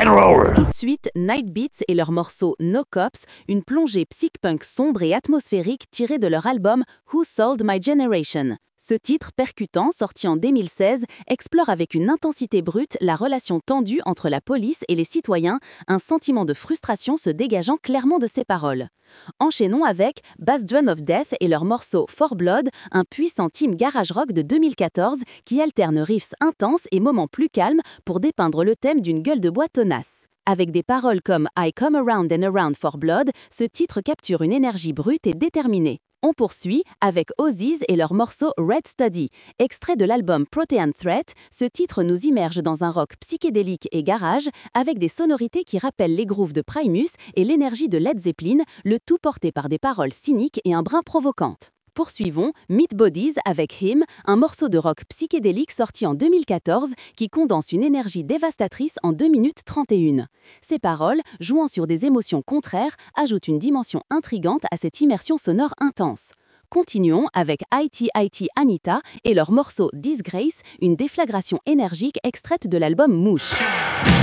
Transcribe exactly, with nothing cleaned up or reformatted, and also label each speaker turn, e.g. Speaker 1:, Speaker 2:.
Speaker 1: and roll.
Speaker 2: Tout de suite, Night Beats et leur morceau No Cops, une plongée psych-punk sombre et atmosphérique tirée de leur album Who Sold My Generation. Ce titre percutant, sorti en deux mille seize, explore avec une intensité brute la relation tendue entre la police et les citoyens, un sentiment de frustration se dégageant clairement de ses paroles. Enchaînons avec Bass Drum of Death et leur morceau For Blood, un puissant team garage rock de deux mille quatorze qui alterne riffs intenses et moments plus calmes pour dépeindre le thème d'une gueule de bois tenace. Avec des paroles comme I come around and around for blood, ce titre capture une énergie brute et déterminée. On poursuit avec Ozzy's et leur morceau Red Study. Extrait de l'album Protean Threat, ce titre nous immerge dans un rock psychédélique et garage avec des sonorités qui rappellent les grooves de Primus et l'énergie de Led Zeppelin, le tout porté par des paroles cyniques et un brin provocantes. Poursuivons Meat Bodies avec Him, un morceau de rock psychédélique sorti en deux mille quatorze qui condense une énergie dévastatrice en deux minutes trente et une. Ces paroles, jouant sur des émotions contraires, ajoutent une dimension intrigante à cette immersion sonore intense. Continuons avec I T I T Anita et leur morceau Disgrace, une déflagration énergique extraite de l'album Mouche.